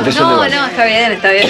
No, está bien, está bien.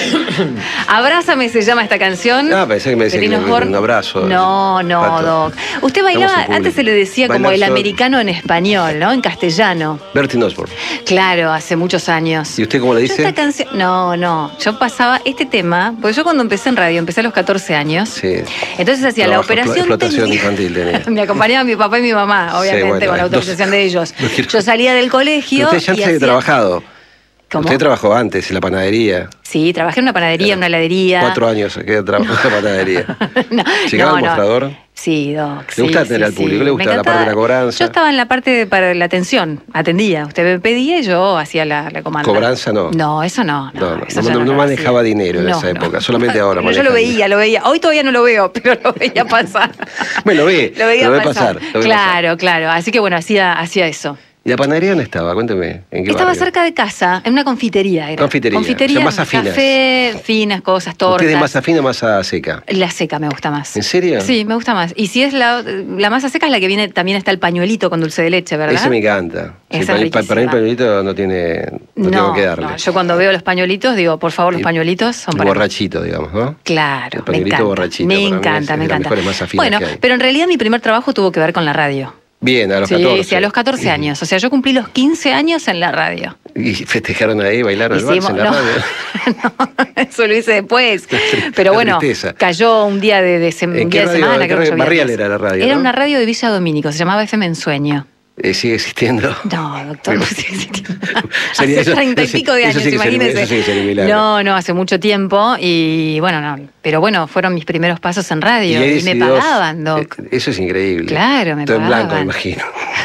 Abrázame se llama esta canción. Ah, pensé que me decía que un abrazo. No, Doc. Usted bailaba, antes se le decía como el americano en español, ¿no? En castellano. Bertín Osborne. Claro, hace muchos años. ¿Y usted cómo le dice? Esta canción, no. Yo pasaba este tema, porque yo cuando empecé en radio, empecé a los 14 años. Sí. Entonces hacía la operación explotación infantil tenía. Me acompañaba mi papá y mi mamá, obviamente, con la autorización de ellos. Yo salía del colegio. Usted ya antes había trabajado. ¿Cómo? Usted trabajó antes en la panadería. Sí, trabajé en una panadería, en una heladería. 4 años que trabajó en la panadería. ¿Llegaba al mostrador? Sí, Doc. ¿Le gustaba atender al público? ¿Le gustaba la parte de la cobranza? Yo estaba en la parte para la atención, atendía. Usted me pedía y yo hacía la comanda. ¿Cobranza no? No, eso no. No manejaba dinero en esa época, solamente ahora. Yo lo veía. Hoy todavía no lo veo, pero lo veía pasar. Bueno, lo ve pasar. Claro. Así que bueno, hacía eso. ¿Y la panadería dónde estaba? Cuénteme. ¿En qué Estaba barrio? cerca de casa, en una confitería. Era. Confitería. O sea, masa finas. Café, finas cosas, tortas. ¿Usted es de masa fina o masa seca? La seca me gusta más. ¿En serio? Sí, me gusta más. Y si es la masa seca es la que viene, también está el pañuelito con dulce de leche, ¿verdad? Ese me encanta. Esa sí, para mí el pañuelito no tengo que darle. No, yo cuando veo los pañuelitos digo, por favor, los pañuelitos son para borrachito, digamos, ¿no? Claro, el pañuelito borrachito. Me encanta. Las mejores masas finas bueno, que hay. pero en realidad mi primer trabajo tuvo que ver con la radio. Bien, a los 14. Sí, a los 14 años. O sea, yo cumplí los 15 años en la radio. ¿Y festejaron ahí, bailaron el vals en la radio? No, eso lo hice después. Pero bueno, cayó un día de semana. Barrial era la radio, Era ¿no? una radio de Villa Domínico, se llamaba FM Ensueño. ¿Sigue existiendo? No, doctor, no sigue existiendo. Sería hace 30 y pico de años, imagínese. Eso sí que sería un milagro. No, hace mucho tiempo. Y bueno, pero bueno, fueron mis primeros pasos en radio. Y me pagaban, Doc. Eso es increíble. Claro, me pagaban. Todo en blanco, me imagino.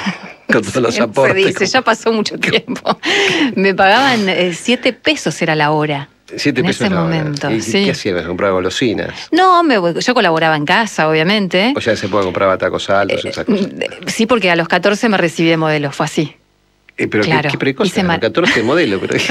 Con todos los aportes. Se dice, ya pasó mucho tiempo. Me pagaban 7 pesos era la hora. 7 pesos en ese momento. ¿Y qué hacías? ¿Compraba golosinas? No, yo colaboraba en casa, obviamente. O ya se puede comprar tacos altos, esas cosas. Sí, porque a los 14 me recibí de modelo, fue así. Pero claro, qué precoz, 14 modelo. Pero...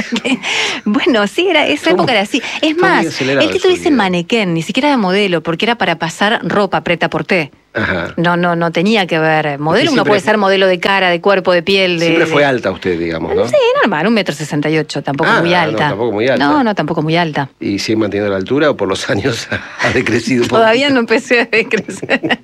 Bueno, sí, esa época era así. Es más, el título dice manequén, ni siquiera de modelo, porque era para pasar ropa prêt-à-porter. Ajá. No tenía que ver. Modelo, uno puede ser modelo de cara, de cuerpo, de piel. Siempre fue alta usted, digamos, ¿no? Sí, normal, 1,68 m, tampoco muy alta. No, tampoco muy alta. No, tampoco muy alta. ¿Y sigue manteniendo la altura o por los años ha decrecido un poco? Todavía no empecé a decrecer.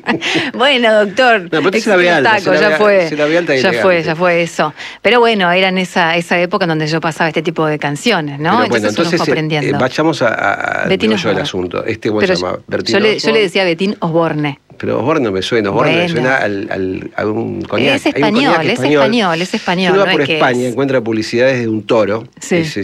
Bueno, doctor. No, pero se la ve alta. Ya fue. Se la ve alta y ya fue eso. Pero bueno, era en esa época en donde yo pasaba este tipo de canciones, ¿no? Pero bueno, entonces uno fue aprendiendo. Vayamos al meollo del asunto. ¿Cómo se llama? Yo le decía Betín Osborne. Pero Osborne no me suena, me suena a un coñac. Es español. Si uno va por España, encuentra publicidades de un toro, sí. Es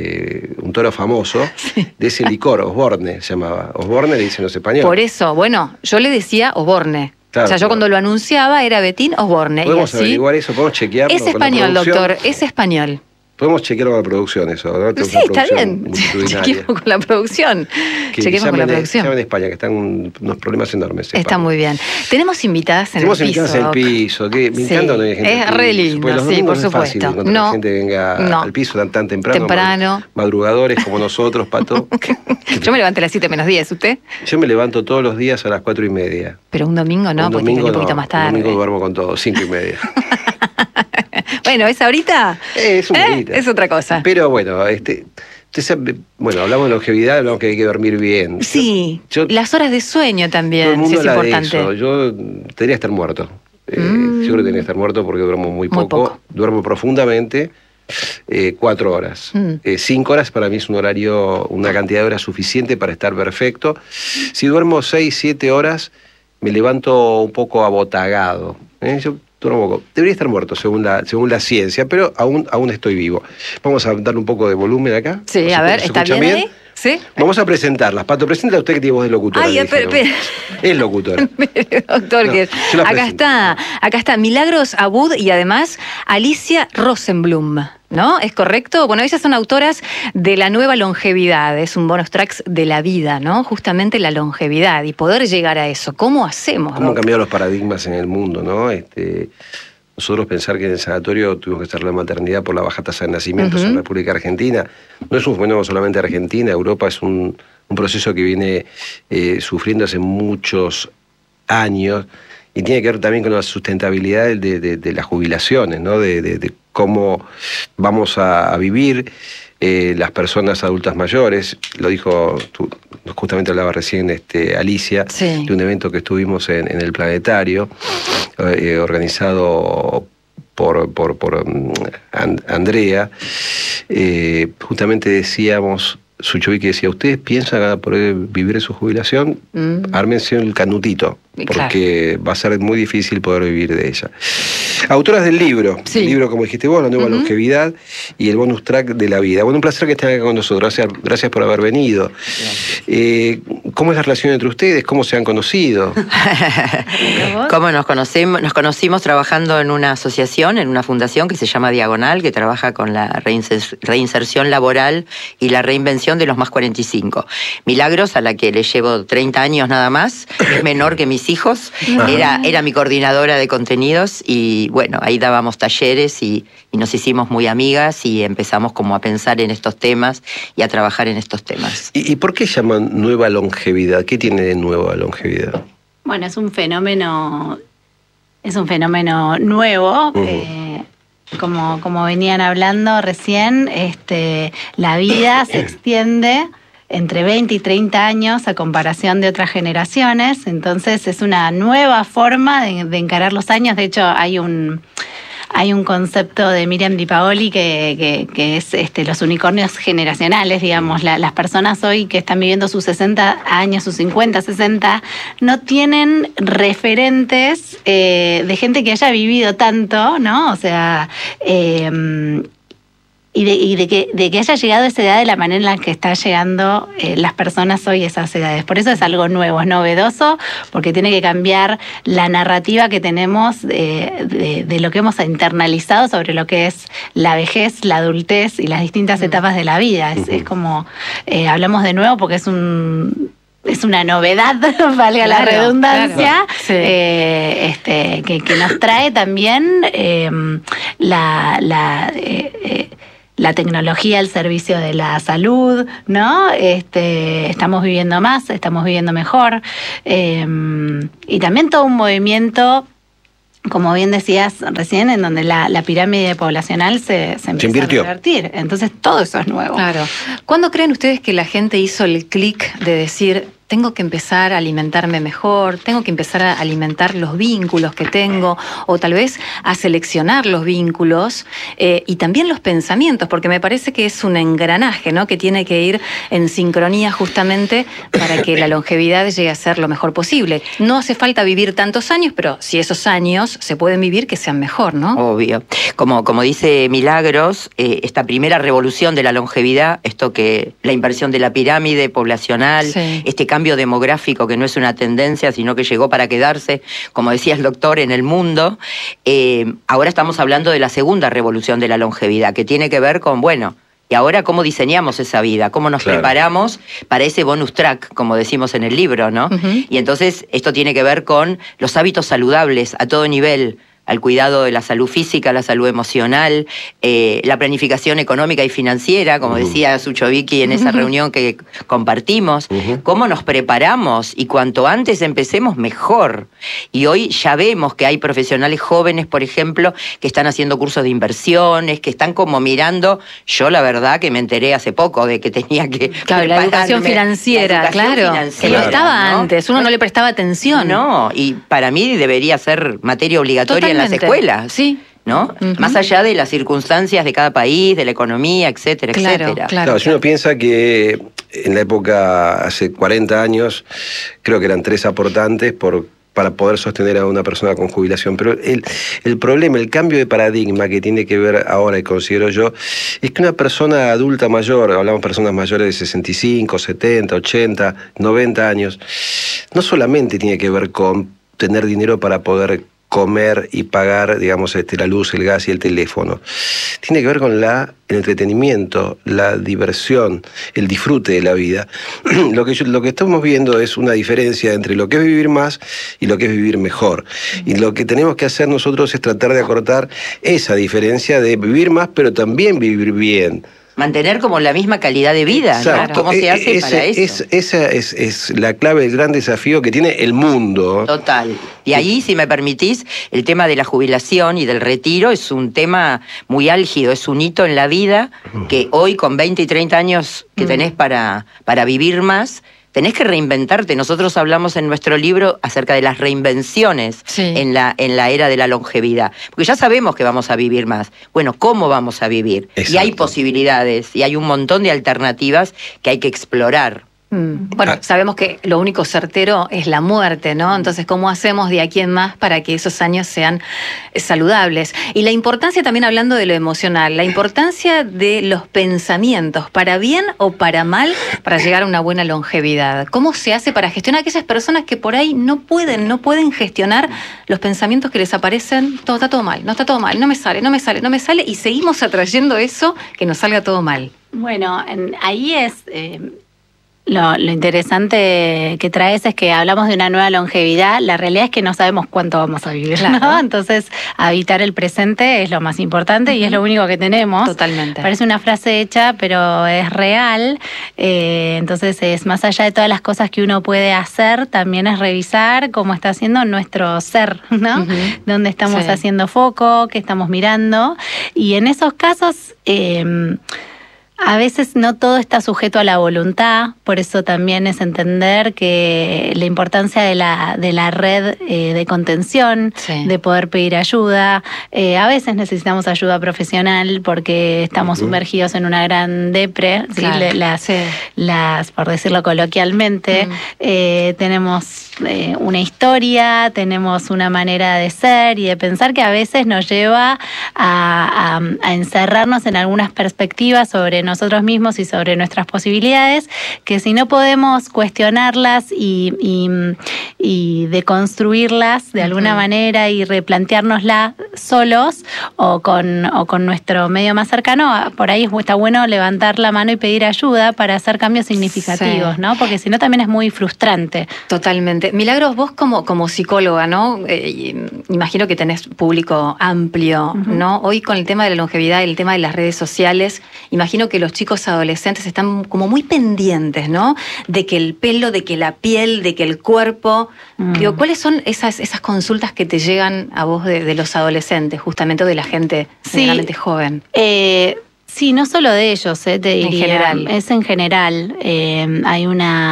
un toro famoso, sí. De ese licor, Osborne se llamaba. Osborne le dicen los españoles. Por eso, bueno, yo le decía Osborne. Claro, o sea, yo cuando lo anunciaba era Betín Osborne. ¿Podemos averiguar eso? ¿Podemos chequearlo? Es español, doctor, es español. Podemos chequearlo con la producción eso, ¿no? Sí, está bien. Chequemos con la producción. Chequemos con la producción. Llamen en España, que están unos problemas enormes. Está muy bien. Tenemos invitadas en el piso. Tenemos invitadas en el piso. Que me encanta cuando hay gente. Es re lindo, sí, por supuesto. Cuando la gente venga al piso tan temprano. Madrugadores como nosotros, Pato. Yo me levanto a las 7 menos 10, ¿usted? Yo me levanto todos los días a las 4:30. Pero un domingo no, porque tiene un poquito más tarde. Un domingo duermo con todo, 5:30. Bueno, ¿es ahorita? Es una horita. Es otra cosa. Pero bueno, hablamos de longevidad, hablamos que hay que dormir bien. Sí, las horas de sueño también, sí, es importante. De eso. Yo debería estar muerto. Yo creo que tenía que estar muerto porque duermo muy poco. Duermo profundamente, 4 horas. 5 horas para mí es una cantidad de horas suficiente para estar perfecto. Si duermo 6, 7 horas, me levanto un poco abotagado. Yo duermo poco. Debería estar muerto según la ciencia, pero aún estoy vivo. Vamos a darle un poco de volumen acá. Sí, a ver, ¿está bien ahí? ¿Sí? Vamos a presentarlas. Pato, presenta usted que tiene voz de locutora. Ay, espera. Es locutora. Doctor, acá está Milagros Abud y además Alicia Rosenblum, ¿no? ¿Es correcto? Bueno, ellas son autoras de La Nueva Longevidad, es un bonus tracks de la vida, ¿no? Justamente la longevidad y poder llegar a eso. ¿Cómo hacemos? ¿Cómo han cambiado los paradigmas en el mundo, no? Nosotros pensar que en el sanatorio tuvimos que estar la maternidad por la baja tasa de nacimientos en la República Argentina. No es un fenómeno solamente argentina, Europa es un proceso que viene sufriendo hace muchos años y tiene que ver también con la sustentabilidad de las jubilaciones, ¿no? De cómo vamos a vivir. las personas adultas mayores, lo dijo, justamente hablaba recién Alicia, sí, de un evento que estuvimos en el Planetario, organizado por Andrea. Justamente decíamos, Suchovicki decía, ¿ustedes piensan poder vivir su jubilación? Ármense el canutito, porque va a ser muy difícil poder vivir de ella. Autoras del libro, el libro, como dijiste vos, La Nueva Longevidad y el bonus track de la vida. Bueno, un placer que estén acá con nosotros, gracias por haber venido. ¿Cómo es la relación entre ustedes? ¿Cómo se han conocido? ¿Cómo nos conocemos? Nos conocimos trabajando en una asociación, en una fundación que se llama Diagonal, que trabaja con la reinserción laboral y la reinvención de los más 45. Milagros, a la que le llevo 30 años nada más, es menor que mis hijos, era mi coordinadora de contenidos y bueno, ahí dábamos talleres y nos hicimos muy amigas y empezamos como a pensar en estos temas y a trabajar en estos temas. ¿Y por qué llaman nueva longevidad? ¿Qué tiene de nueva longevidad? Bueno, es un fenómeno nuevo. Como venían hablando recién, la vida se extiende entre 20 y 30 años a comparación de otras generaciones, entonces es una nueva forma de encarar los años. De hecho, hay un concepto de Miriam Di Paoli que es los unicornios generacionales, digamos. Las personas hoy que están viviendo sus 60 años, sus 50, 60, no tienen referentes de gente que haya vivido tanto, ¿no? O sea, y de que haya llegado a esa edad de la manera en la que están llegando las personas hoy a esas edades. Por eso es algo nuevo, es novedoso, porque tiene que cambiar la narrativa que tenemos de lo que hemos internalizado sobre lo que es la vejez, la adultez y las distintas etapas de la vida. Es como, hablamos de nuevo porque es una novedad, valga la redundancia, que nos trae también la tecnología al servicio de la salud, ¿no? Estamos viviendo más, estamos viviendo mejor. Y también todo un movimiento, como bien decías recién, en donde la pirámide poblacional se empieza a revertir. Entonces todo eso es nuevo. Claro. ¿Cuándo creen ustedes que la gente hizo el clic de decir, tengo que empezar a alimentarme mejor, tengo que empezar a alimentar los vínculos que tengo, o tal vez a seleccionar los vínculos y también los pensamientos, porque me parece que es un engranaje, ¿no?, que tiene que ir en sincronía justamente para que la longevidad llegue a ser lo mejor posible? No hace falta vivir tantos años, pero si esos años se pueden vivir, que sean mejor, ¿no? Obvio. Como dice Milagros, esta primera revolución de la longevidad, esto que la inversión de la pirámide poblacional, este cambio demográfico que no es una tendencia, sino que llegó para quedarse, como decía el doctor, en el mundo. Ahora estamos hablando de la segunda revolución de la longevidad, que tiene que ver con, bueno, y ahora cómo diseñamos esa vida, cómo nos preparamos para ese bonus track, como decimos en el libro, ¿no? Y entonces esto tiene que ver con los hábitos saludables a todo nivel, al cuidado de la salud física, la salud emocional, la planificación económica y financiera, como decía Suchovicki en esa reunión que compartimos, cómo nos preparamos y cuanto antes empecemos mejor. Y hoy ya vemos que hay profesionales jóvenes, por ejemplo, que están haciendo cursos de inversiones, que están como mirando. Yo la verdad que me enteré hace poco de que tenía que la educación financiera, que no estaba antes, uno no le prestaba atención. No, y para mí debería ser materia obligatoria en las escuelas, ¿no? Más allá de las circunstancias de cada país, de la economía, etcétera, etcétera. Claro, si uno piensa que en la época, hace 40 años, creo que eran 3 aportantes para poder sostener a una persona con jubilación. Pero el problema, el cambio de paradigma que tiene que ver ahora, y considero yo, es que una persona adulta mayor, hablamos de personas mayores de 65, 70, 80, 90 años, no solamente tiene que ver con tener dinero para poder comer y pagar, digamos, la luz, el gas y el teléfono. Tiene que ver con el entretenimiento, la diversión, el disfrute de la vida. Lo que estamos viendo es una diferencia entre lo que es vivir más y lo que es vivir mejor. Y lo que tenemos que hacer nosotros es tratar de acortar esa diferencia de vivir más, pero también vivir bien. mantener como la misma calidad de vida, ¿no? ¿Cómo se hace para eso? Esa es la clave, el gran desafío que tiene el mundo. Total. Y ahí, si me permitís, el tema de la jubilación y del retiro es un tema muy álgido, es un hito en la vida que hoy con 20 y 30 años que tenés para vivir más, tenés que reinventarte. Nosotros hablamos en nuestro libro acerca de las reinvenciones en la era de la longevidad. Porque ya sabemos que vamos a vivir más. Bueno, ¿cómo vamos a vivir? Exacto. Y hay posibilidades, y hay un montón de alternativas que hay que explorar. Bueno, sabemos que lo único certero es la muerte, ¿no? Entonces, ¿cómo hacemos de aquí en más para que esos años sean saludables? Y la importancia, también hablando de lo emocional, la importancia de los pensamientos, para bien o para mal, para llegar a una buena longevidad. ¿Cómo se hace para gestionar a aquellas personas que por ahí no pueden gestionar los pensamientos que les aparecen? Todo está todo mal, no está todo mal, no me sale, y seguimos atrayendo eso, que nos salga todo mal. Bueno, ahí es... Lo interesante que traes es que hablamos de una nueva longevidad. La realidad es que no sabemos cuánto vamos a vivir, ¿no? Entonces, habitar el presente es lo más importante y es lo único que tenemos. Totalmente. Parece una frase hecha, pero es real. Entonces, es más allá de todas las cosas que uno puede hacer, también es revisar cómo está haciendo nuestro ser, ¿no? Dónde estamos haciendo foco, qué estamos mirando. Y en esos casos... a veces no todo está sujeto a la voluntad, por eso también es entender que la importancia de la red de contención, de poder pedir ayuda. A veces necesitamos ayuda profesional porque estamos sumergidos en una gran depre, las por decirlo coloquialmente. Tenemos una historia, tenemos una manera de ser y de pensar que a veces nos lleva a encerrarnos en algunas perspectivas sobre nosotros mismos y sobre nuestras posibilidades, que si no podemos cuestionarlas y deconstruirlas de alguna manera y replanteárnoslas solos o con nuestro medio más cercano, por ahí está bueno levantar la mano y pedir ayuda para hacer cambios significativos, ¿no? Porque si no también es muy frustrante. Totalmente. Milagros, vos como psicóloga, ¿no? Imagino que tenés público amplio, ¿no? Hoy con el tema de la longevidad y el tema de las redes sociales, imagino que los chicos adolescentes están como muy pendientes, ¿no? De que el pelo, de que la piel, de que el cuerpo. Digo, ¿cuáles son esas consultas que te llegan a vos de los adolescentes, justamente, o de la gente medianamente joven? Sí, no solo de ellos, te diría. En general. Es en general. Hay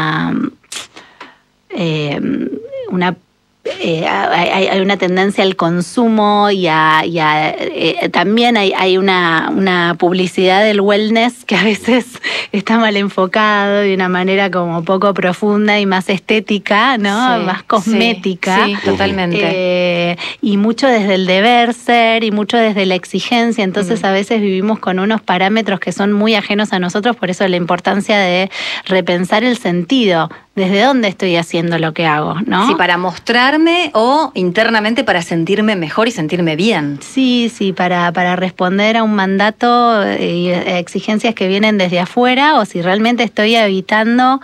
hay una tendencia al consumo y también hay una publicidad del wellness que a veces está mal enfocado de una manera como poco profunda y más estética, ¿no? Más cosmética. Sí, totalmente. Y mucho desde el deber ser y mucho desde la exigencia. Entonces a veces vivimos con unos parámetros que son muy ajenos a nosotros, por eso la importancia de repensar el sentido. ¿Desde dónde estoy haciendo lo que hago, no? Sí, para mostrarme o internamente para sentirme mejor y sentirme bien. Sí, para responder a un mandato y exigencias que vienen desde afuera, o si realmente estoy habitando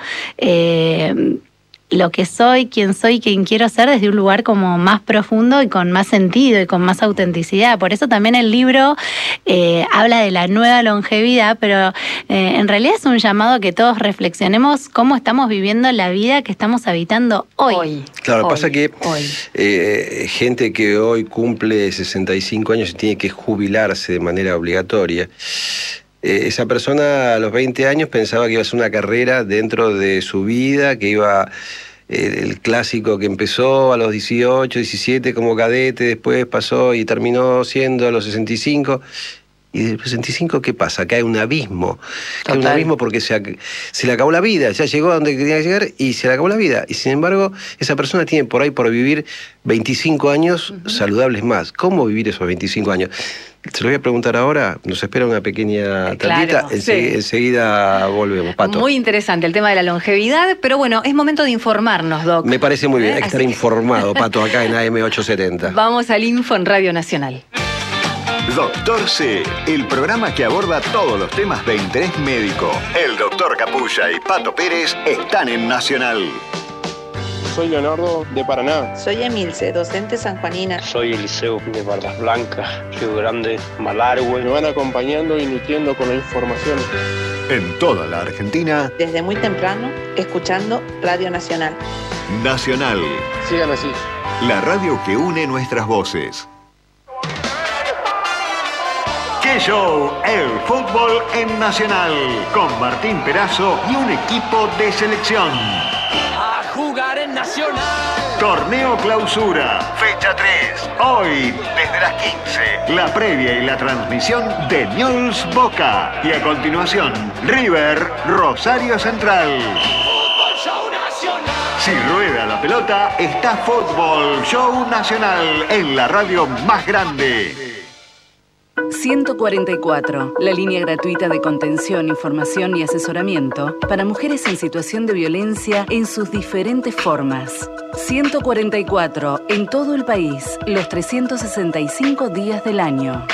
lo que soy, quién quiero ser desde un lugar como más profundo y con más sentido y con más autenticidad. Por eso también el libro habla de la nueva longevidad, pero en realidad es un llamado a que todos reflexionemos cómo estamos viviendo la vida que estamos habitando hoy. Claro, pasa que gente que hoy cumple 65 años y tiene que jubilarse de manera obligatoria, esa persona a los 20 años pensaba que iba a hacer una carrera dentro de su vida, que iba el clásico que empezó a los 18, 17 como cadete, después pasó y terminó siendo a los 65. ¿Y de los 65 qué pasa? Cae un abismo. Cae un abismo porque se le acabó la vida, ya llegó a donde quería llegar y se le acabó la vida. Y sin embargo, esa persona tiene por ahí por vivir 25 años saludables más. ¿Cómo vivir esos 25 años? Se lo voy a preguntar ahora, nos espera una pequeña tandita, enseguida volvemos, Pato. Muy interesante el tema de la longevidad, pero bueno, es momento de informarnos, Doc. Me parece muy bien, hay que estar informado, Pato, acá en AM870. Vamos al Info en Radio Nacional. Doctor C, el programa que aborda todos los temas de interés médico. El doctor Capulla y Pato Pérez están en Nacional. Soy Leonardo, de Paraná. Soy Emilce, docente sanjuanina. Soy Eliseo, de Barbas Blancas, Río Grande, Malargüe. Me van acompañando y nutriendo con la información. En toda la Argentina. Desde muy temprano, escuchando Radio Nacional. Nacional. Sigan así. La radio que une nuestras voces. ¡Qué show! El fútbol en Nacional. Con Martín Perazo y un equipo de selección. A jugar en Nacional. Torneo Clausura, fecha 3. Hoy, desde las 15. La previa y la transmisión de Newell's Boca. Y a continuación, River Rosario Central. Fútbol Show Nacional. Si rueda la pelota, está Fútbol Show Nacional en la radio más grande. 144, la línea gratuita de contención, información y asesoramiento para mujeres en situación de violencia en sus diferentes formas. 144, en todo el país, los 365 días del año.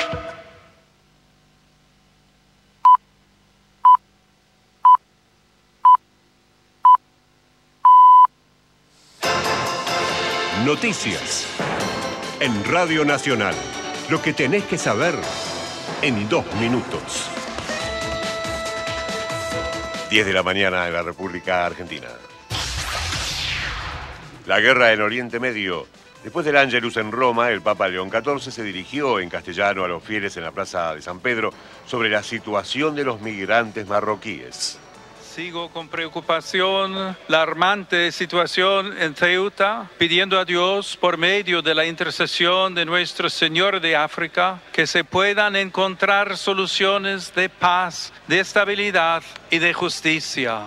Noticias en Radio Nacional. Lo que tenés que saber en 2 minutos. 10 de la mañana en la República Argentina. La guerra en Oriente Medio. Después del Ángelus en Roma, el Papa León XIV se dirigió en castellano a los fieles en la Plaza de San Pedro sobre la situación de los migrantes marroquíes. Sigo con preocupación la alarmante situación en Ceuta, pidiendo a Dios, por medio de la intercesión de nuestro Señor de África, que se puedan encontrar soluciones de paz, de estabilidad y de justicia.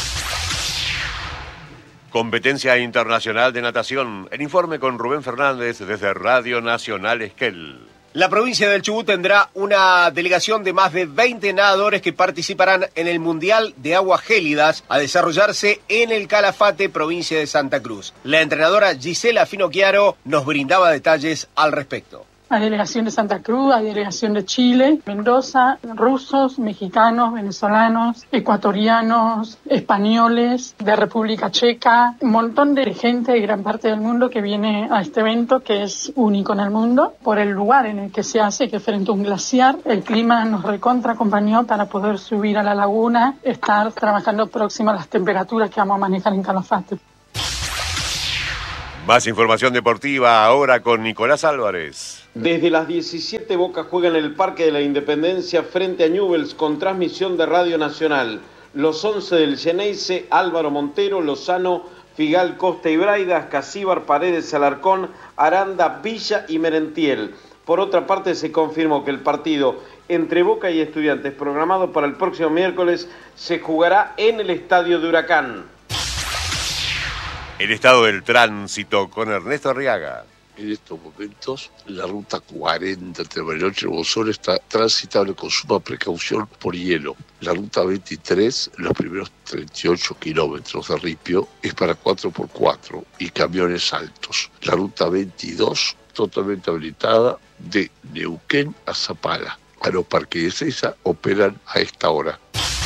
Competencia internacional de natación. El informe con Rubén Fernández desde Radio Nacional Esquel. La provincia del Chubut tendrá una delegación de más de 20 nadadores que participarán en el Mundial de Aguas Gélidas a desarrollarse en el Calafate, provincia de Santa Cruz. La entrenadora Gisela Finocchiaro nos brindaba detalles al respecto. Hay delegación de Santa Cruz, hay delegación de Chile, Mendoza, rusos, mexicanos, venezolanos, ecuatorianos, españoles, de República Checa, un montón de gente de gran parte del mundo que viene a este evento que es único en el mundo por el lugar en el que se hace, que es frente a un glaciar. El clima nos recontra acompañó para poder subir a la laguna, estar trabajando próximo a las temperaturas que vamos a manejar en Calafate. Más información deportiva ahora con Nicolás Álvarez. Desde las 17 Boca juega en el Parque de la Independencia frente a Newell's con transmisión de Radio Nacional. Los 11 del Xeneize, Álvaro Montero, Lozano, Figal, Costa y Braidas, Casíbar, Paredes, Alarcón, Aranda, Villa y Merentiel. Por otra parte, se confirmó que el partido entre Boca y Estudiantes, programado para el próximo miércoles, se jugará en el Estadio de Huracán. El estado del tránsito con Ernesto Arriaga. En estos momentos, la ruta 40 entre Bariloche y Bozón está transitable con suma precaución por hielo. La ruta 23, los primeros 38 kilómetros de ripio, es para 4x4 y camiones altos. La ruta 22, totalmente habilitada, de Neuquén a Zapala. A los parques de Ezeiza operan a esta hora.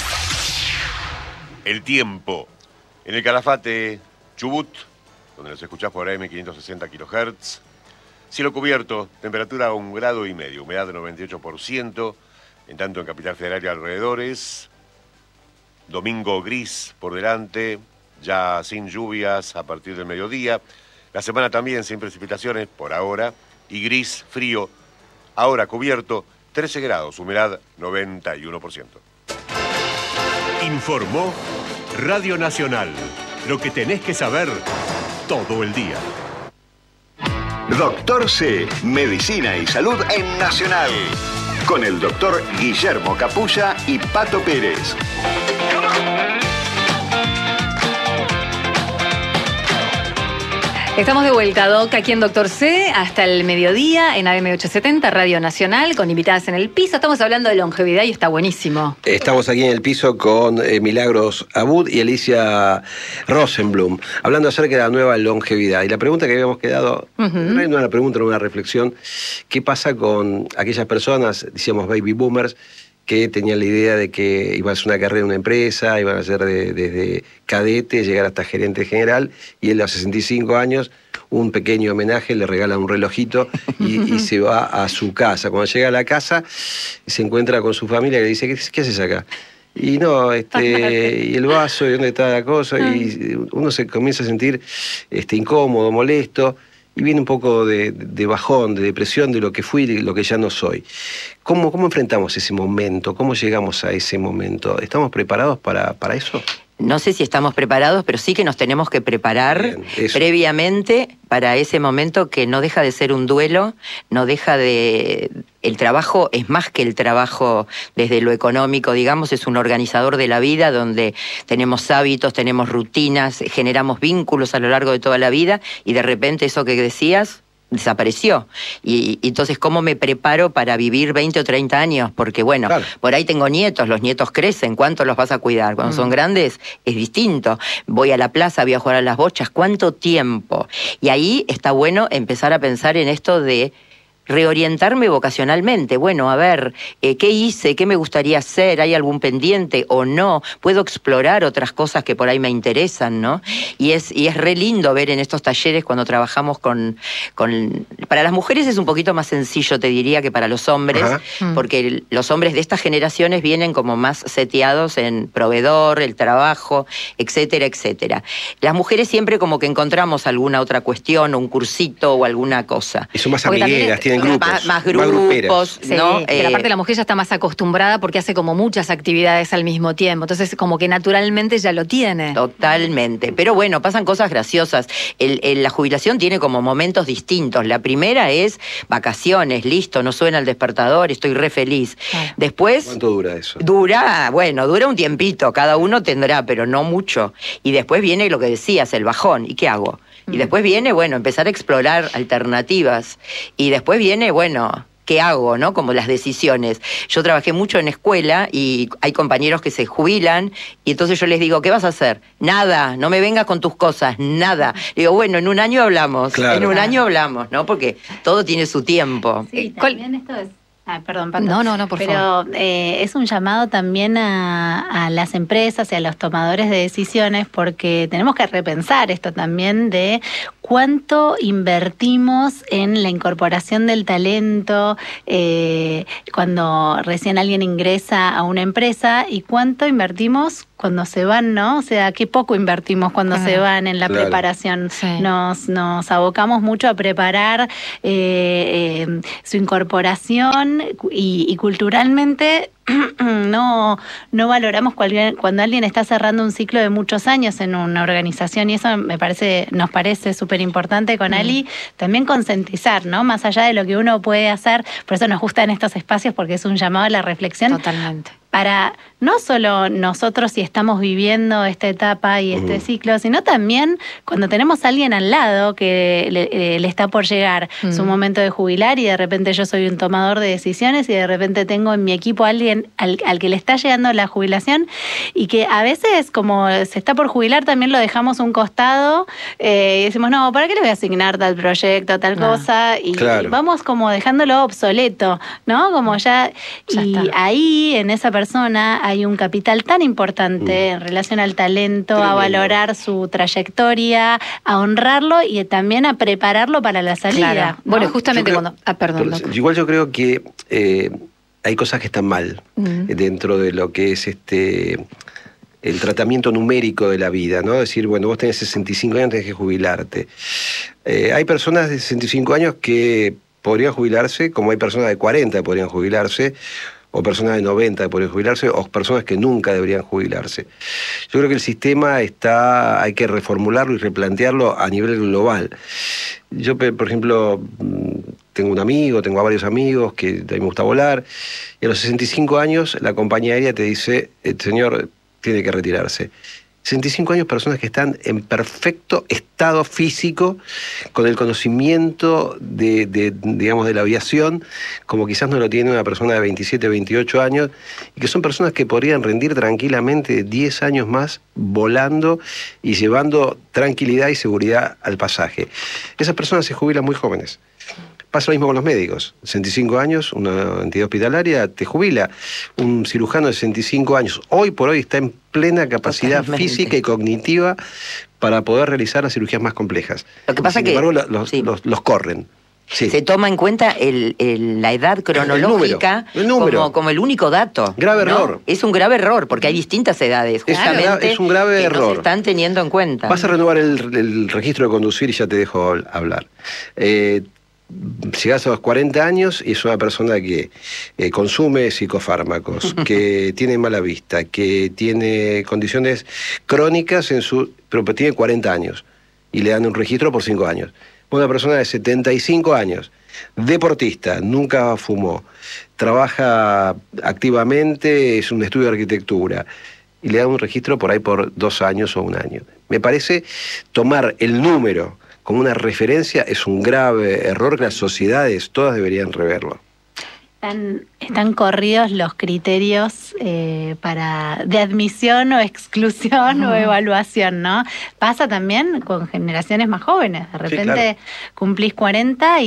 El tiempo. En el Calafate, Chubut, donde nos escuchás por AM 560 kHz. Cielo cubierto, temperatura 1,5 grados, humedad 98%, en tanto en Capital Federal y alrededores. Domingo gris por delante, ya sin lluvias a partir del mediodía. La semana también sin precipitaciones por ahora, y gris, frío, ahora cubierto, 13 grados, humedad 91%. Informó Radio Nacional, lo que tenés que saber todo el día. Doctor C, Medicina y Salud en Nacional. Con el doctor Guillermo Capulla y Pato Pérez. Estamos de vuelta, Doc, aquí en Doctor C, hasta el mediodía en AM870, Radio Nacional, con invitadas en el piso. Estamos hablando de longevidad y está buenísimo. Estamos aquí en el piso con Milagros Abud y Alicia Rosenblum, hablando acerca de la nueva longevidad. Y la pregunta que habíamos quedado, no es una pregunta, no una reflexión, ¿qué pasa con aquellas personas, decíamos baby boomers, que tenían la idea de que iban a hacer una carrera en una empresa, iban a ser desde cadete, llegar hasta gerente general, y él a los 65 años, un pequeño homenaje, le regala un relojito y se va a su casa. Cuando llega a la casa, se encuentra con su familia y le dice, ¿qué haces acá? Y no, y el vaso, y dónde está la cosa, y uno se comienza a sentir incómodo, molesto, y viene un poco de bajón, de depresión de lo que fui y de lo que ya no soy. ¿Cómo enfrentamos ese momento? ¿Cómo llegamos a ese momento? ¿Estamos preparados para eso? No sé si estamos preparados, pero sí que nos tenemos que preparar previamente para ese momento que no deja de ser un duelo, no deja de... El trabajo es más que el trabajo desde lo económico, digamos, es un organizador de la vida donde tenemos hábitos, tenemos rutinas, generamos vínculos a lo largo de toda la vida y de repente eso que decías desapareció. Y entonces, ¿cómo me preparo para vivir 20 o 30 años? Porque, bueno, claro, por ahí tengo nietos, los nietos crecen, ¿cuánto los vas a cuidar? Cuando son grandes es distinto. Voy a la plaza, voy a jugar a las bochas, ¿cuánto tiempo? Y ahí está bueno empezar a pensar en esto de reorientarme vocacionalmente. Bueno, a ver, ¿qué hice? ¿Qué me gustaría hacer? ¿Hay algún pendiente o no? ¿Puedo explorar otras cosas que por ahí me interesan, no? Y es re lindo ver en estos talleres cuando trabajamos con... Para las mujeres es un poquito más sencillo, te diría, que para los hombres, porque los hombres de estas generaciones vienen como más seteados en proveedor, el trabajo, etcétera, etcétera. Las mujeres siempre como que encontramos alguna otra cuestión, o un cursito o alguna cosa. Y son más amigueras, tienen grupos, más grupos, sí, ¿no? Pero aparte la mujer ya está más acostumbrada porque hace como muchas actividades al mismo tiempo, entonces como que naturalmente ya lo tiene. Totalmente, pero bueno, pasan cosas graciosas. La jubilación tiene como momentos distintos. La primera es vacaciones, listo, no suena el despertador, estoy re feliz. Después... ¿Cuánto dura eso? Dura un tiempito, cada uno tendrá, pero no mucho. Y después viene lo que decías, el bajón. ¿Y qué hago? Y después viene, bueno, empezar a explorar alternativas. Y después viene, bueno, ¿qué hago, no? Como las decisiones. Yo trabajé mucho en escuela y hay compañeros que se jubilan y entonces yo les digo, ¿qué vas a hacer? Nada, no me vengas con tus cosas, nada. Digo, bueno, en un año hablamos, en un año hablamos, ¿no? Porque todo tiene su tiempo. Sí, también esto es... perdón, Pato. No, por favor. Pero es un llamado también a las empresas y a los tomadores de decisiones, porque tenemos que repensar esto también de cuánto invertimos en la incorporación del talento cuando recién alguien ingresa a una empresa y cuánto invertimos cuando se van, ¿no? O sea, qué poco invertimos cuando se van en la preparación. Sí. Nos abocamos mucho a preparar su incorporación y culturalmente no valoramos cuando alguien está cerrando un ciclo de muchos años en una organización, y eso nos parece súper importante con Ali, también concientizar, ¿no? Más allá de lo que uno puede hacer, por eso nos gustan estos espacios, porque es un llamado a la reflexión. Totalmente. Para no solo nosotros si estamos viviendo esta etapa y este ciclo, sino también cuando tenemos a alguien al lado que le está por llegar su momento de jubilar y de repente yo soy un tomador de decisiones y de repente tengo en mi equipo a alguien al que le está llegando la jubilación y que a veces como se está por jubilar también lo dejamos a un costado y decimos, no, ¿para qué le voy a asignar tal proyecto, tal cosa? Y vamos como dejándolo obsoleto, ¿no? Como ya y está. Ahí en esa persona hay un capital tan importante en relación al talento, a valorar su trayectoria, a honrarlo y también a prepararlo para la salida. Claro. ¿No? Bueno, justamente cuando... perdón. Igual yo creo que hay cosas que están mal dentro de lo que es el tratamiento numérico de la vida, ¿no? Decir, bueno, vos tenés 65 años, tenés que jubilarte. Hay personas de 65 años que podrían jubilarse, como hay personas de 40 que podrían jubilarse, o personas de 90 que podrían jubilarse, o personas que nunca deberían jubilarse. Yo creo que el sistema hay que reformularlo y replantearlo a nivel global. Yo, por ejemplo, tengo varios amigos que a mí me gusta volar, y a los 65 años la compañía aérea te dice, el señor tiene que retirarse. 65 años, personas que están en perfecto estado físico, con el conocimiento digamos, de la aviación, como quizás no lo tiene una persona de 27, 28 años, y que son personas que podrían rendir tranquilamente 10 años más volando y llevando tranquilidad y seguridad al pasaje. Esas personas se jubilan muy jóvenes. Pasa lo mismo con los médicos. 65 años, una entidad hospitalaria te jubila. Un cirujano de 65 años, hoy por hoy está en plena capacidad física y cognitiva para poder realizar las cirugías más complejas. Lo que pasa sin embargo, los corren. Sí. Se toma en cuenta la edad cronológica el número. Como el único dato. Grave error. Es un grave error, porque hay distintas edades, justamente. Es un grave error. No se están teniendo en cuenta. Vas a renovar el registro de conducir y ya te dejo hablar. Llegás a los 40 años y es una persona que consume psicofármacos, que tiene mala vista, que tiene condiciones crónicas pero tiene 40 años y le dan un registro por 5 años. Una persona de 75 años, deportista, nunca fumó, trabaja activamente, es un estudio de arquitectura y le dan un registro por ahí por 2 años o 1 año. Me parece tomar el número como una referencia es un grave error que las sociedades todas deberían reverlo. Están corridos los criterios de admisión o exclusión o evaluación, ¿no? Pasa también con generaciones más jóvenes. De repente cumplís 40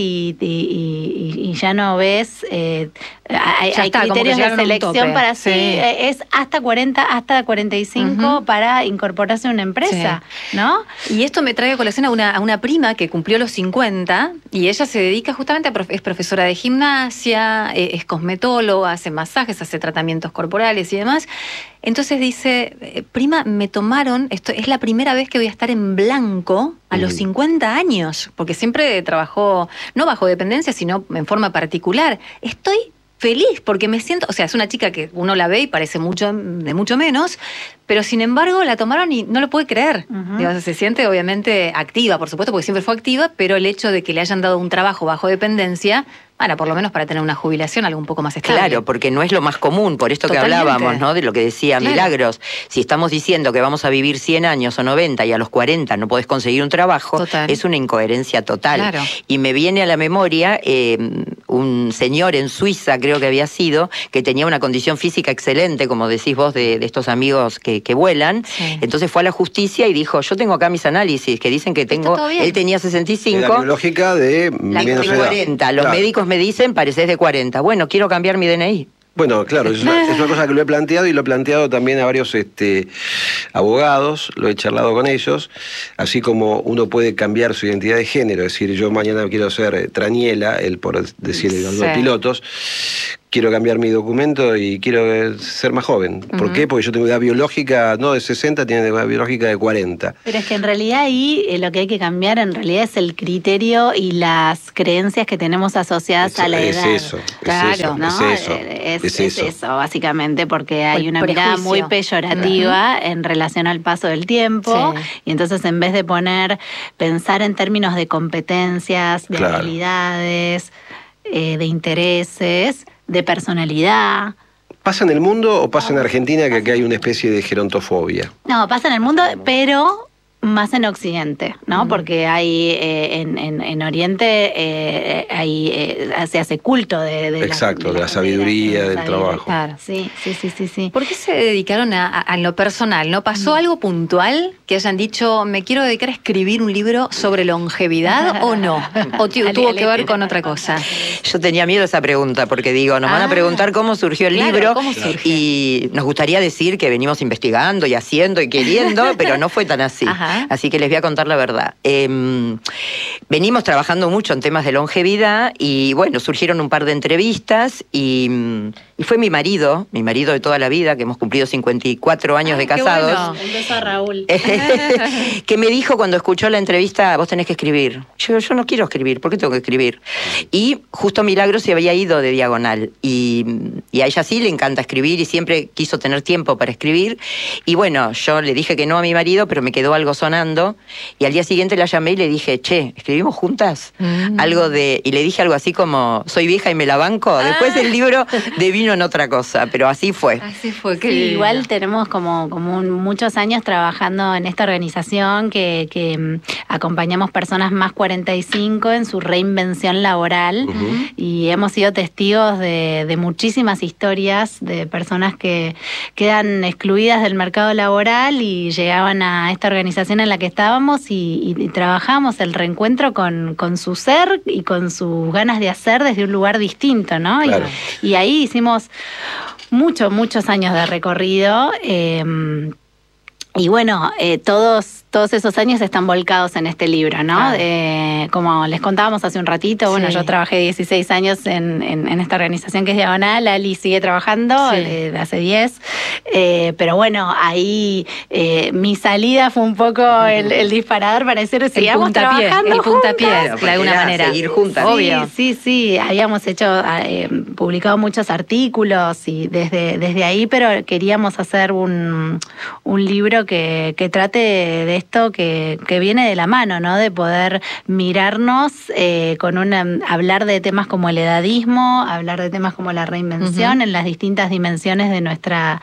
y ya no ves... hay criterios de selección para es hasta 40, hasta 45 para incorporarse a una empresa, ¿no? Y esto me trae a colación a una prima que cumplió los 50 y ella se dedica justamente es profesora de gimnasia, es cosmetóloga, hace masajes, hace tratamientos corporales y demás. Entonces dice, prima, me tomaron, esto es la primera vez que voy a estar en blanco a los 50 años, porque siempre trabajó, no bajo dependencia, sino en forma particular. Estoy feliz porque me siento, o sea, es una chica que uno la ve y parece de mucho menos, pero sin embargo la tomaron y no lo puede creer. Digamos, se siente obviamente activa, por supuesto, porque siempre fue activa, pero el hecho de que le hayan dado un trabajo bajo dependencia, bueno, por lo menos para tener una jubilación algo un poco más estable. Claro, porque no es lo más común, por esto Totalmente. Que hablábamos, ¿no? De lo que decía Milagros. Si estamos diciendo que vamos a vivir 100 años o 90 y a los 40 no podés conseguir un trabajo, es una incoherencia total. Claro. Y me viene a la memoria un señor en Suiza, creo que había sido, que tenía una condición física excelente, como decís vos, de estos amigos que vuelan. Sí. Entonces fue a la justicia y dijo, yo tengo acá mis análisis, que dicen que tengo... Él tenía 65. La biológica de menos edad. 40. Los médicos me dicen, pareces de 40. Bueno, quiero cambiar mi DNI. Bueno, claro, es una cosa que lo he planteado y lo he planteado también a varios abogados, lo he charlado con ellos, así como uno puede cambiar su identidad de género, es decir, yo mañana quiero ser Traniela, por decir los pilotos, quiero cambiar mi documento y quiero ser más joven. ¿Por qué? Porque yo tengo edad biológica, no de 60, tiene edad biológica de 40. Pero es que en realidad ahí lo que hay que cambiar en realidad es el criterio y las creencias que tenemos asociadas a la edad. Es eso, básicamente, porque hay una mirada muy peyorativa en relación al paso del tiempo, y entonces en vez de pensar en términos de competencias, de habilidades, de intereses, de personalidad. ¿Pasa en el mundo o pasa en Argentina que acá hay una especie de gerontofobia? No, pasa en el mundo, pero más en Occidente, ¿no? Porque hay en Oriente se hace culto de la sabiduría, del trabajo. Claro, sí. ¿Por qué se dedicaron a lo personal? ¿No pasó algo puntual que hayan dicho, me quiero dedicar a escribir un libro sobre longevidad o no? ¿O tuvo que ver con otra cosa? Yo tenía miedo a esa pregunta porque digo, nos van a preguntar cómo surgió el libro y nos gustaría decir que venimos investigando y haciendo y queriendo, pero no fue tan así. Así que les voy a contar la verdad. Venimos trabajando mucho en temas de longevidad y bueno, surgieron un par de entrevistas y fue mi marido de toda la vida, que hemos cumplido 54 años de casados. Bueno. Un beso a Raúl. Que me dijo cuando escuchó la entrevista, vos tenés que escribir. Yo no quiero escribir, ¿por qué tengo que escribir? Y justo Milagros se había ido de Diagonal y a ella sí le encanta escribir y siempre quiso tener tiempo para escribir. Y bueno, yo le dije que no a mi marido, pero me quedó algo sonando y al día siguiente la llamé y le dije, che, ¿escribimos juntas? Y le dije algo así como, soy vieja y me la banco. Después el libro devino en otra cosa, pero así fue. Así fue, sí, igual tenemos como muchos años trabajando en esta organización que acompañamos personas más 45 en su reinvención laboral y hemos sido testigos de muchísimas historias de personas que quedan excluidas del mercado laboral y llegaban a esta organización en la que estábamos y trabajamos el reencuentro con su ser y con sus ganas de hacer desde un lugar distinto, ¿no? Claro. Y ahí hicimos muchos años de recorrido. Y bueno, todos esos años están volcados en este libro, ¿no? Claro. Como les contábamos hace un ratito, bueno, yo trabajé 16 años en esta organización que es Diagonal, Ali sigue trabajando hace 10, pero bueno, ahí mi salida fue un poco el disparador para decir, sigamos trabajando el puntapié, de alguna manera. Seguir juntas. Obvio. Sí, habíamos publicado muchos artículos y desde ahí, pero queríamos hacer un libro que trate de esto que viene de la mano, ¿no? De poder mirarnos hablar de temas como el edadismo, hablar de temas como la reinvención en las distintas dimensiones de nuestra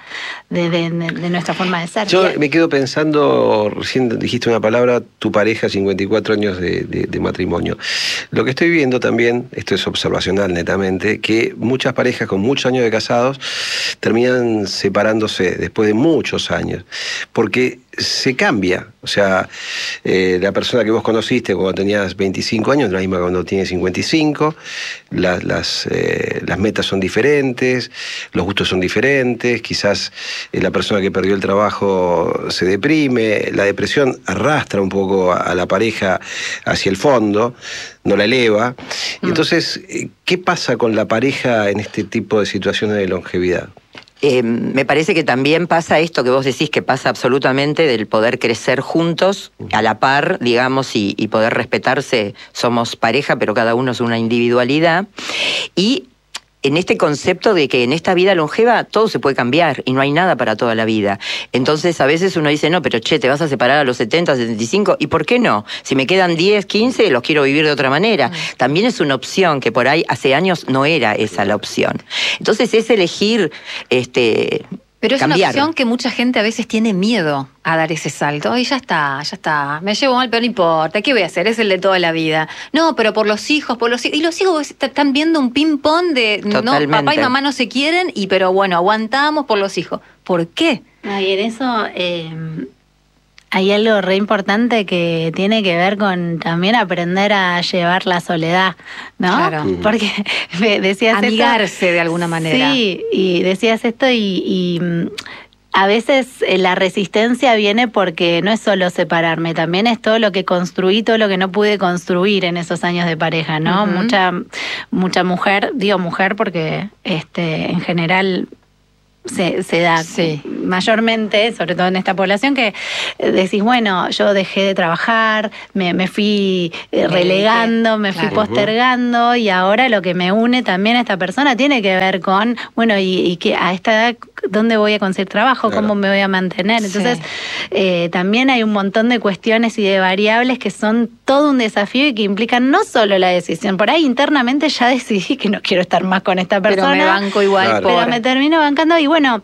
forma de ser. Yo me quedo pensando, recién dijiste una palabra, tu pareja, 54 años de matrimonio. Lo que estoy viendo también, esto es observacional netamente, que muchas parejas con muchos años de casados terminan separándose después de muchos años, porque se cambia. O sea, la persona que vos conociste cuando tenías 25 años, la misma cuando tienes 55, las metas son diferentes, los gustos son diferentes, quizás la persona que perdió el trabajo se deprime, la depresión arrastra un poco a la pareja hacia el fondo, no la eleva. Entonces, ¿qué pasa con la pareja en este tipo de situaciones de longevidad? Me parece que también pasa esto que vos decís, que pasa absolutamente, del poder crecer juntos, a la par, digamos, y poder respetarse. Somos pareja, pero cada uno es una individualidad. Y en este concepto de que en esta vida longeva todo se puede cambiar y no hay nada para toda la vida. Entonces a veces uno dice, no, pero te vas a separar a los 70, 75, ¿y por qué no? Si me quedan 10, 15, los quiero vivir de otra manera. También es una opción que por ahí hace años no era esa la opción. Entonces es elegir pero es cambiar. Una opción que mucha gente a veces tiene miedo a dar ese salto. Y ya está, me llevo mal, pero no importa, ¿qué voy a hacer? Es el de toda la vida. No, pero por los hijos. Y los hijos están viendo un ping-pong de, totalmente. No, papá y mamá no se quieren, pero bueno, aguantamos por los hijos. ¿Por qué? Y en eso hay algo re importante que tiene que ver con también aprender a llevar la soledad, ¿no? Claro. Porque decías amigarse de alguna manera. Sí, y decías esto y a veces la resistencia viene porque no es solo separarme, también es todo lo que construí, todo lo que no pude construir en esos años de pareja, ¿no? Mucha mujer, digo mujer porque en general se da mayormente, sobre todo en esta población, que decís, bueno, yo dejé de trabajar, me fui relegando, me fui postergando, y ahora lo que me une también a esta persona tiene que ver con, bueno, y que a esta edad, ¿dónde voy a conseguir trabajo? ¿Cómo me voy a mantener? Entonces, también hay un montón de cuestiones y de variables que son todo un desafío y que implican no solo la decisión. Por ahí internamente ya decidí que no quiero estar más con esta persona. Pero me banco igual. Pero me termino bancando y bueno,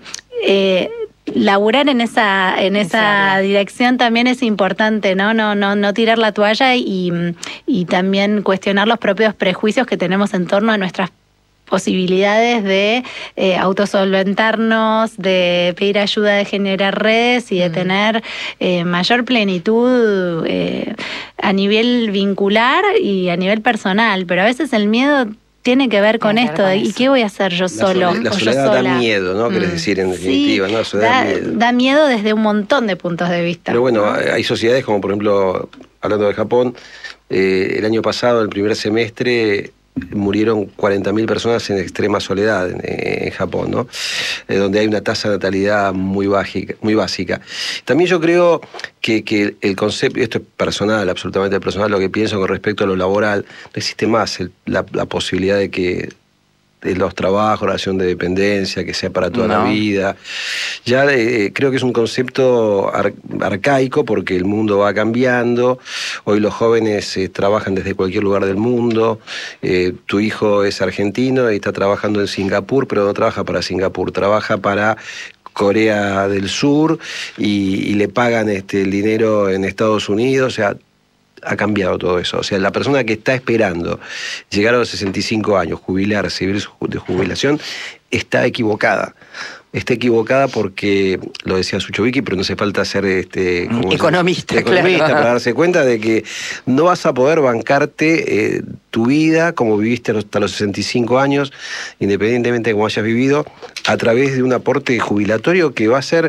laburar en esa dirección también es importante, ¿no? No tirar la toalla y también cuestionar los propios prejuicios que tenemos en torno a nuestras posibilidades de autosolventarnos, de pedir ayuda, de generar redes y de tener mayor plenitud a nivel vincular y a nivel personal. Pero a veces el miedo tiene que ver con esto, ¿y qué voy a hacer yo solo? La soledad da miedo, ¿no? Querés decir, en definitiva, ¿no? La soledad da miedo desde un montón de puntos de vista. Pero bueno, hay sociedades como, por ejemplo, hablando de Japón, el año pasado, el primer semestre, murieron 40.000 personas en extrema soledad en Japón, ¿no? Donde hay una tasa de natalidad muy básica. También yo creo que el concepto, esto es personal, absolutamente personal, lo que pienso con respecto a lo laboral, no existe más la posibilidad de que los trabajos, relación de dependencia, que sea para toda la vida. Ya creo que es un concepto arcaico porque el mundo va cambiando. Hoy los jóvenes trabajan desde cualquier lugar del mundo. Tu hijo es argentino y está trabajando en Singapur, pero no trabaja para Singapur, trabaja para Corea del Sur y le pagan el dinero en Estados Unidos. O sea, ha cambiado todo eso. O sea, la persona que está esperando llegar a los 65 años, jubilarse, vivir de jubilación, está equivocada. está equivocada porque, lo decía Sucho Vicky, pero no hace falta ser economista, claro, para darse cuenta de que no vas a poder bancarte tu vida como viviste hasta los 65 años, independientemente de cómo hayas vivido, a través de un aporte jubilatorio que va a ser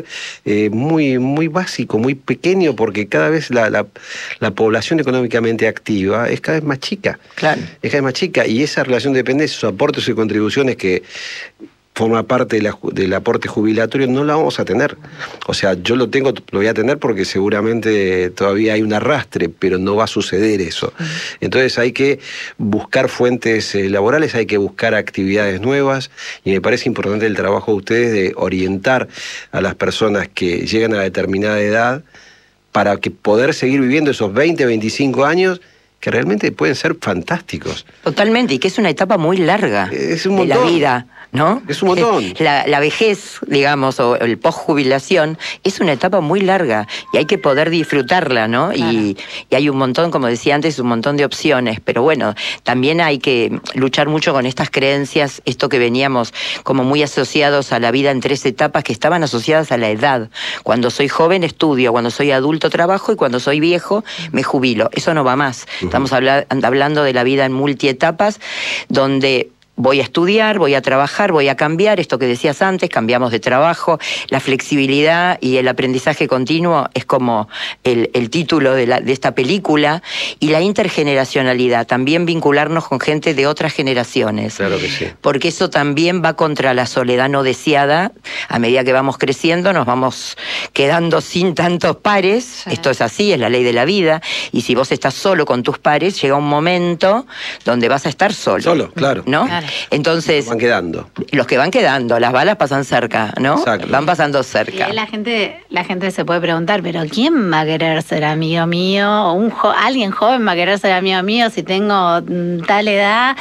muy, muy básico, muy pequeño, porque cada vez la población económicamente activa es cada vez más chica. Claro. Es cada vez más chica, y esa relación de dependencia, esos aportes y contribuciones que forma parte del aporte jubilatorio, no la vamos a tener. O sea, yo lo voy a tener porque seguramente todavía hay un arrastre, pero no va a suceder eso. Entonces hay que buscar fuentes laborales, hay que buscar actividades nuevas, y me parece importante el trabajo de ustedes de orientar a las personas que llegan a determinada edad para que poder seguir viviendo esos 20, 25 años que realmente pueden ser fantásticos. Totalmente, y que es una etapa muy larga de la vida, ¿no? Es un montón. La vejez, digamos, o el post-jubilación, es una etapa muy larga y hay que poder disfrutarla, ¿no? Claro. Y hay un montón, como decía antes, un montón de opciones, pero bueno, también hay que luchar mucho con estas creencias, esto que veníamos como muy asociados a la vida en 3 etapas que estaban asociadas a la edad. Cuando soy joven estudio, cuando soy adulto trabajo y cuando soy viejo me jubilo. Eso no va más. Estamos hablando de la vida en multietapas, donde voy a estudiar, voy a trabajar, voy a cambiar, esto que decías antes, cambiamos de trabajo, la flexibilidad y el aprendizaje continuo es como el título de esta película, y la intergeneracionalidad, también vincularnos con gente de otras generaciones. Claro que sí. Porque eso también va contra la soledad no deseada. A medida que vamos creciendo nos vamos quedando sin tantos pares, sí. Esto es así, es la ley de la vida, y si vos estás solo con tus pares, llega un momento donde vas a estar solo. Solo, claro. ¿No? Claro. Entonces, los que van quedando, las balas pasan cerca, ¿no? Exacto. Van pasando cerca. Y la gente se puede preguntar, pero ¿quién va a querer ser amigo mío? ¿O alguien joven va a querer ser amigo mío si tengo tal edad?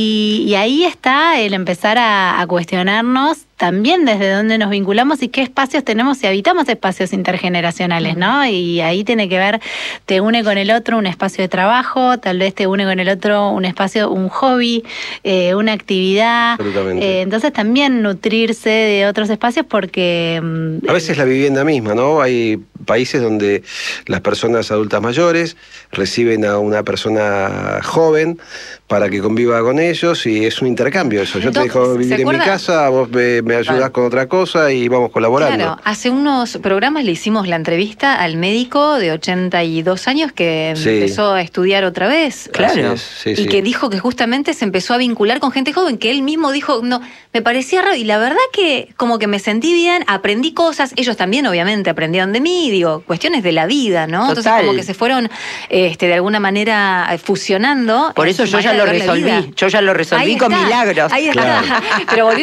Y ahí está el empezar a cuestionarnos también desde dónde nos vinculamos y qué espacios tenemos si habitamos espacios intergeneracionales, ¿no? Y ahí tiene que ver, te une con el otro un espacio de trabajo, tal vez te une con el otro un espacio, un hobby, una actividad. Entonces también nutrirse de otros espacios porque... a veces la vivienda misma, ¿no? Hay países donde las personas adultas mayores reciben a una persona joven para que conviva con ellos, y es un intercambio eso. Yo te dejo vivir en mi casa, vos me ayudás con otra cosa y vamos colaborando. Claro, hace unos programas le hicimos la entrevista al médico de 82 años que empezó a estudiar otra vez. Claro. Y que dijo que justamente se empezó a vincular con gente joven, que él mismo dijo, no, me parecía raro, y la verdad que como que me sentí bien, aprendí cosas, ellos también obviamente aprendieron de mí, digo, cuestiones de la vida, ¿no? Total. Entonces como que se fueron de alguna manera fusionando. Por eso yo ya lo resolví, con milagros. Ahí está. Pero